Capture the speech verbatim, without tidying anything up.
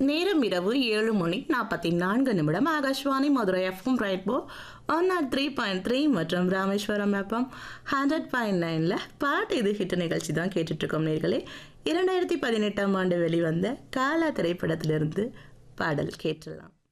நேரம் இரவு ஏழு மணி நாற்பத்தி நான்கு நிமிடம். Akashvani Madurai FM ரைட்போ one not three point three மற்றும் ராமேஸ்வரம் எஃப்எம் ஹண்ட்ரட் பாயிண்ட் நைனில் பாட்டு இது ஹிட் நிகழ்ச்சி தான் கேட்டுட்ருக்கோம் நேர்களே. இரண்டாயிரத்தி பதினெட்டாம் ஆண்டு வெளிவந்த காலா திரைப்படத்திலிருந்து பாடல் கேட்டுடலாம்.